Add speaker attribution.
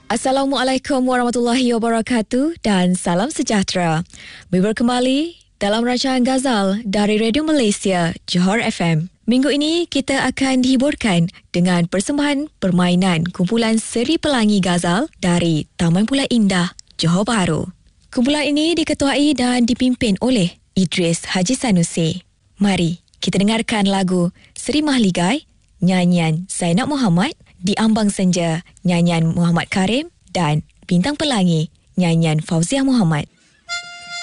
Speaker 1: Assalamualaikum warahmatullahi wabarakatuh dan salam sejahtera. Kembali dalam rancangan Ghazal dari Radio Malaysia, Johor FM. Minggu ini kita akan dihiburkan dengan persembahan permainan kumpulan seri pelangi Ghazal dari Taman Pulau Indah, Johor Bahru. Kumpulan ini diketuai dan dipimpin oleh Idris Haji Sanusi. Mari kita dengarkan lagu Seri Mahligai, nyanyian Zainab Muhammad, Di Ambang Senja, nyanyian Muhammad Karim dan Bintang Pelangi, nyanyian Fauziah Muhammad.